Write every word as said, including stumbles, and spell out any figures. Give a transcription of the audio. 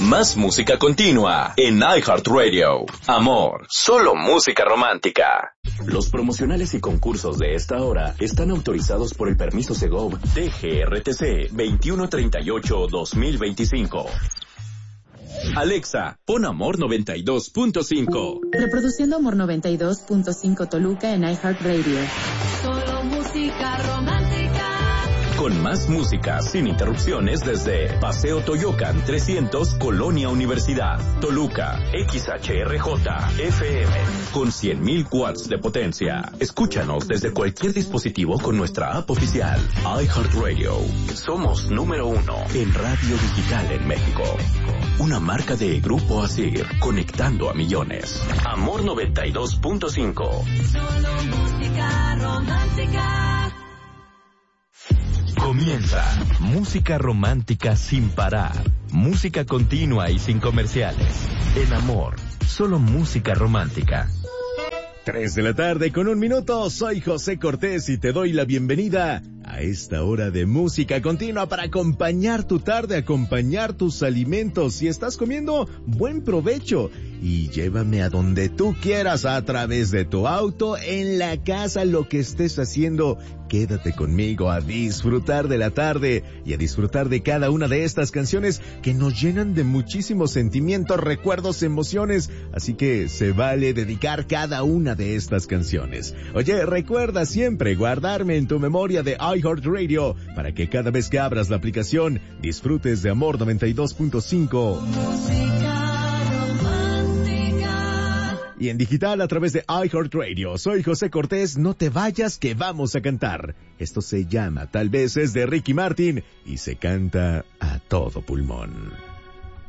Más música continua en iHeartRadio. Amor, solo música romántica. Los promocionales y concursos de esta hora están autorizados por el permiso Segov T G R T C veintiuno treinta y ocho guión dos mil veinticinco. Alexa, pon Amor noventa y dos punto cinco. Reproduciendo Amor noventa y dos punto cinco Toluca en iHeartRadio. Solo música romántica. Con más música sin interrupciones desde Paseo Toyocan trescientos, Colonia Universidad, Toluca, X H R J F M, con cien mil watts de potencia. Escúchanos desde cualquier dispositivo con nuestra app oficial, iHeartRadio. Somos número uno en radio digital en México. Una marca de Grupo Asir, conectando a millones. Amor noventa y dos punto cinco. Solo música romántica. Comienza música romántica sin parar, música continua y sin comerciales. En Amor, solo música romántica. Tres de la tarde con un minuto, soy José Cortés y te doy la bienvenida a esta hora de música continua para acompañar tu tarde, acompañar tus alimentos. Si estás comiendo, buen provecho y llévame a donde tú quieras a través de tu auto, en la casa, lo que estés haciendo. Quédate conmigo a disfrutar de la tarde y a disfrutar de cada una de estas canciones que nos llenan de muchísimos sentimientos, recuerdos, emociones. Así que se vale dedicar cada una de estas canciones. Oye, recuerda siempre guardarme en tu memoria de iHeartRadio para que cada vez que abras la aplicación disfrutes de Amor noventa y dos punto cinco. Y en digital a través de iHeartRadio. Soy José Cortés, no te vayas que vamos a cantar. Esto se llama Tal vez, es de Ricky Martin y se canta a todo pulmón.